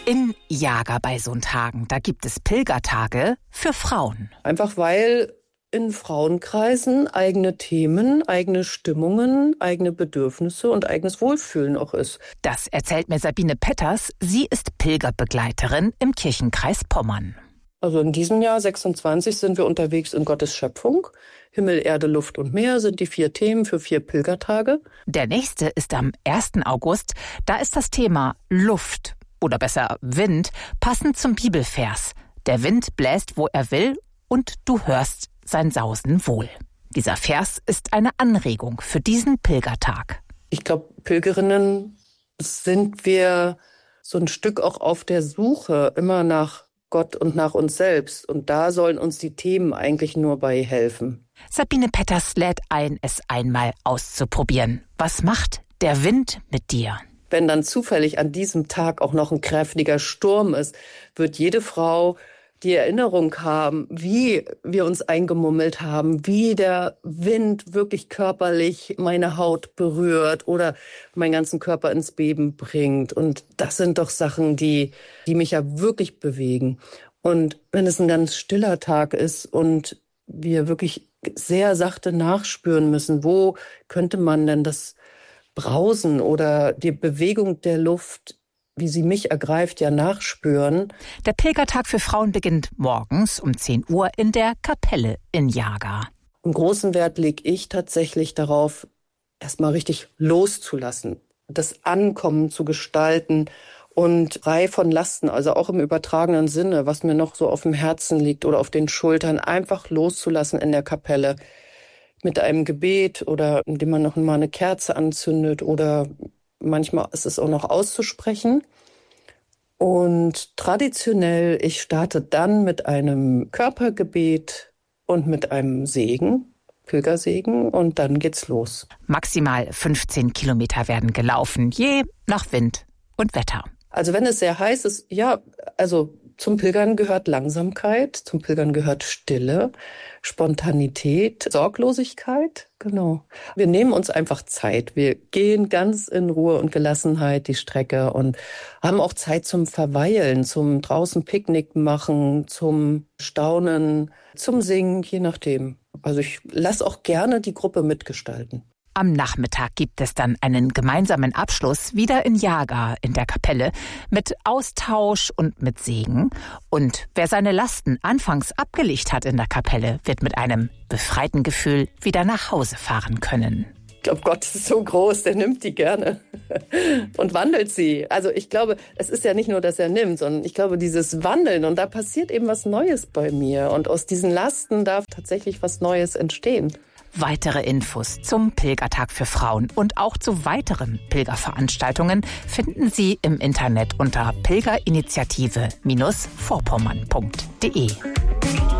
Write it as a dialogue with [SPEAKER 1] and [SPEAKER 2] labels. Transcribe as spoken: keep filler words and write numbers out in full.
[SPEAKER 1] In Jager bei Sonntagen, da gibt es Pilgertage für Frauen.
[SPEAKER 2] Einfach weil in Frauenkreisen eigene Themen, eigene Stimmungen, eigene Bedürfnisse und eigenes Wohlfühlen auch ist.
[SPEAKER 1] Das erzählt mir Sabine Petters. Sie ist Pilgerbegleiterin im Kirchenkreis Pommern.
[SPEAKER 2] Also in diesem Jahr sechsundzwanzig sind wir unterwegs in Gottes Schöpfung. Himmel, Erde, Luft und Meer sind die vier Themen für vier Pilgertage.
[SPEAKER 1] Der nächste ist am ersten August. Da ist das Thema Luft oder besser Wind, passend zum Bibelvers. Der Wind bläst, wo er will, und du hörst sein Sausen wohl. Dieser Vers ist eine Anregung für diesen Pilgertag.
[SPEAKER 2] Ich glaube, Pilgerinnen sind wir so ein Stück auch auf der Suche immer nach Gott und nach uns selbst. Und da sollen uns die Themen eigentlich nur bei helfen.
[SPEAKER 1] Sabine Petters lädt ein, es einmal auszuprobieren. Was macht der Wind mit dir?
[SPEAKER 2] Wenn dann zufällig an diesem Tag auch noch ein kräftiger Sturm ist, wird jede Frau die Erinnerung haben, wie wir uns eingemummelt haben, wie der Wind wirklich körperlich meine Haut berührt oder meinen ganzen Körper ins Beben bringt. Und das sind doch Sachen, die, die mich ja wirklich bewegen. Und wenn es ein ganz stiller Tag ist und wir wirklich sehr sachte nachspüren müssen, wo könnte man denn das Brausen oder die Bewegung der Luft, wie sie mich ergreift, ja nachspüren.
[SPEAKER 1] Der Pilgertag für Frauen beginnt morgens um zehn Uhr in der Kapelle in Jager.
[SPEAKER 2] Einen großen Wert lege ich tatsächlich darauf, erstmal richtig loszulassen, das Ankommen zu gestalten und frei von Lasten, also auch im übertragenen Sinne, was mir noch so auf dem Herzen liegt oder auf den Schultern, einfach loszulassen in der Kapelle. Mit einem Gebet oder indem man noch mal eine Kerze anzündet oder manchmal ist es auch noch auszusprechen. Und traditionell, ich starte dann mit einem Körpergebet und mit einem Segen, Pilgersegen, und dann geht's los.
[SPEAKER 1] Maximal fünfzehn Kilometer werden gelaufen, je nach Wind und Wetter.
[SPEAKER 2] Also wenn es sehr heiß ist, ja, also zum Pilgern gehört Langsamkeit, zum Pilgern gehört Stille, Spontanität, Sorglosigkeit, genau. Wir nehmen uns einfach Zeit. Wir gehen ganz in Ruhe und Gelassenheit die Strecke und haben auch Zeit zum Verweilen, zum draußen Picknick machen, zum Staunen, zum Singen, je nachdem. Also ich lasse auch gerne die Gruppe mitgestalten.
[SPEAKER 1] Am Nachmittag gibt es dann einen gemeinsamen Abschluss wieder in Jager in der Kapelle mit Austausch und mit Segen. Und wer seine Lasten anfangs abgelegt hat in der Kapelle, wird mit einem befreiten Gefühl wieder nach Hause fahren können.
[SPEAKER 2] Ich glaube, Gott ist so groß, der nimmt die gerne und wandelt sie. Also ich glaube, es ist ja nicht nur, dass er nimmt, sondern ich glaube, dieses Wandeln, und da passiert eben was Neues bei mir. Und aus diesen Lasten darf tatsächlich was Neues entstehen.
[SPEAKER 1] Weitere Infos zum Pilgertag für Frauen und auch zu weiteren Pilgerveranstaltungen finden Sie im Internet unter pilgerinitiative Vorpommern punkt de.